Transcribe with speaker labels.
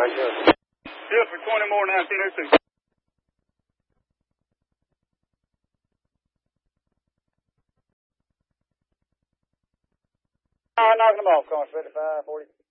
Speaker 1: right, good.
Speaker 2: Still for 20 more 1902.
Speaker 1: Knocking them off, car 55, 40.